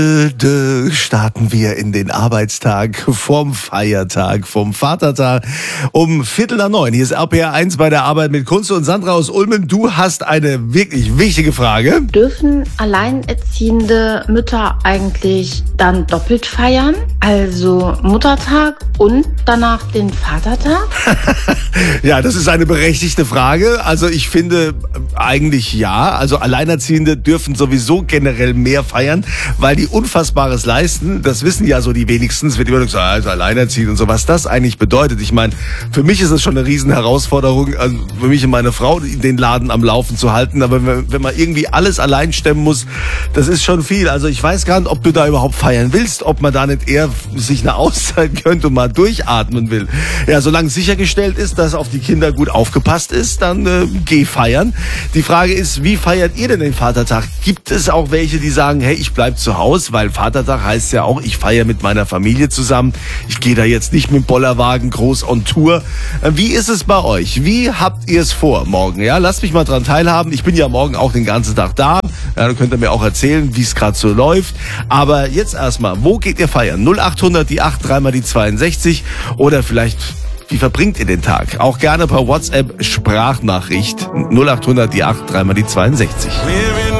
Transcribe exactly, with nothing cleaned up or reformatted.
Starten wir in den Arbeitstag vom Feiertag, vom Vatertag um Viertel nach neun. Hier ist R P R eins bei der Arbeit mit Kunze und Sandra aus Ulmen. Du hast eine wirklich wichtige Frage. Dürfen alleinerziehende Mütter eigentlich dann doppelt feiern? Also Muttertag und danach den Vatertag? Ja, das ist eine berechtigte Frage. Also ich finde eigentlich ja. Also Alleinerziehende dürfen sowieso generell mehr feiern, weil die Unfassbares leisten. Das wissen ja so die wenigsten. Es wird immer gesagt, also alleinerziehend und so, was das eigentlich bedeutet. Ich meine, für mich ist es schon eine riesen Herausforderung, also für mich und meine Frau, den Laden am Laufen zu halten. Aber wenn, wenn man irgendwie alles allein stemmen muss, das ist schon viel. Also ich weiß gar nicht, ob du da überhaupt feiern willst, ob man da nicht eher sich eine Auszeit gönnt und mal durchatmen will. Ja, solange sichergestellt ist, dass auf die Kinder gut aufgepasst ist, dann äh, geh feiern. Die Frage ist, wie feiert ihr denn den Vatertag? Gibt es auch welche, die sagen, hey, ich bleib zu Hause, weil Vatertag heißt ja auch, ich feiere mit meiner Familie zusammen. Ich gehe da jetzt nicht mit dem Bollerwagen groß on Tour. Wie ist es bei euch? Wie habt ihr es vor morgen? Ja, lasst mich mal dran teilhaben. Ich bin ja morgen auch den ganzen Tag da. Ja, dann könnt ihr mir auch erzählen, wie es gerade so läuft. Aber jetzt erstmal, wo geht ihr feiern? null acht hundert die acht, dreimal die zweiundsechzig oder vielleicht... Wie verbringt ihr den Tag? Auch gerne per WhatsApp Sprachnachricht null acht hundert die acht, dreimal die zweiundsechzig.